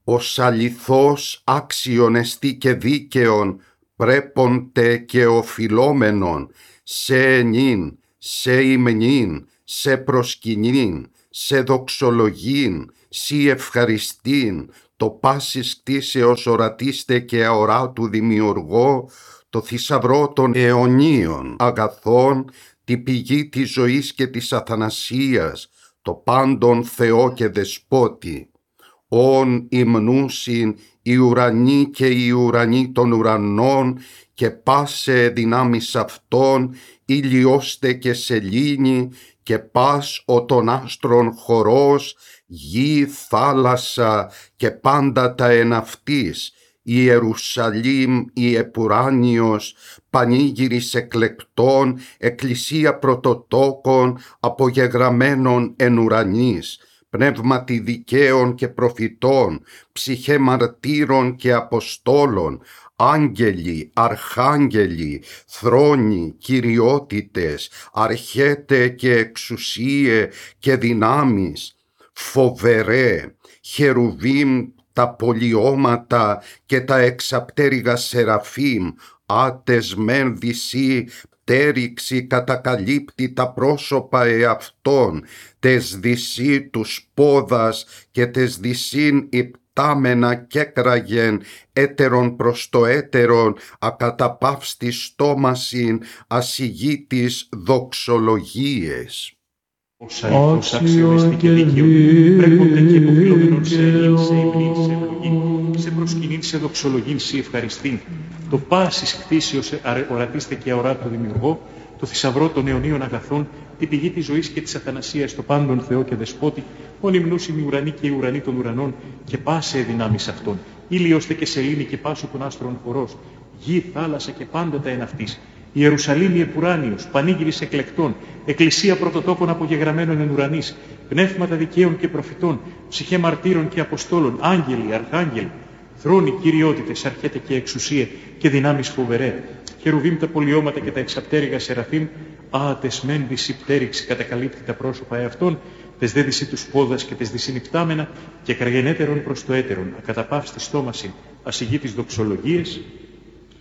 ως αληθώς άξιον εστί και δίκαιον πρέποντε και οφειλόμενον, σε ενήν, σε υμνήν, σε προσκυνήν, σε δοξολογήν, σοι ευχαριστήν, το πάσης κτίσεως ορατίστε και αοράτου δημιουργώ, το θησαυρό των αιωνίων αγαθών, τη πηγή της ζωής και της αθανασίας, το πάντων Θεό και Δεσπότη. Ον υμνούσιν οι ουρανοί και οι ουρανοί των ουρανών και πάσε δυνάμεις αυτών, ηλιώστε και σελήνη και πας ο των άστρων χορός, γη, θάλασσα και πάντα τα εναυτής, Ιερουσαλήμ η επουράνιος, πανήγυρης εκλεκτών, εκκλησία πρωτοτόκων, απογεγραμμένων εν ουρανής, πνεύματι δικαίων και προφητών, ψυχέ μαρτύρων και αποστόλων, άγγελοι, αρχάγγελοι, θρόνοι, κυριότητες, αρχέτε και εξουσίε και δυνάμεις, φοβερέ, χερουβίμ τα πολιώματα και τα εξαπτέρυγα σεραφείμ, άτες μεν δυσί, πτέριξη κατακαλύπτει τα πρόσωπα εαυτών, τες δυσί τους πόδας και τες δυσίν υπτάμενα κέκραγεν, έτερον προς το έτερον, ακαταπαύστη στόμασιν, ασυγήτης δοξολογίες. Όσα ήθος αξιονεστή και δίκαιο, πρέπονται και υποφιλόμενον σε ελήν, σε υμνήν, σε ευλογήν, σε προσκυνήν, σε δοξολογήν, σε ευχαριστήν, το πάσης κτίσεως ορατίστε και αοράτου δημιουργώ, το θησαυρό των αιωνίων αγαθών, την πηγή της ζωής και της αθανασίας, το πάντων Θεό και Δεσπότη, ον υμνούσιν οι ουρανοί και οι ουρανοί των ουρανών, και πάσε δυνάμεις αυτών, ήλιωστε και σελήνη και πάσου των άστρων χορός, γη, θάλασσα και πάντα τα εναυτής. Ιερουσαλήμ η επουράνιος, πανήγυρης εκλεκτών, εκκλησία πρωτοτόκων απογεγραμμένων εν ουρανής, πνεύματα δικαίων και προφητών, ψυχέ μαρτύρων και αποστόλων, άγγελοι, αρχάγγελοι, θρόνοι, κυριότητες, αρχέτε και εξουσία και δυνάμεις φοβερέ, χερουβίμ τα πολιώματα και τα εξαπτέρυγα σεραφείμ, άτες μεν δυσί πτέριξη κατακαλύπτει τα πρόσωπα εαυτών, τες δε δυσί τους πόδας και τες δυσίν υπτάμενα και κραγενέτερον προς το έτερον, ακαταπαύστη στόμασιν, ασυγήτης δοξολογίες,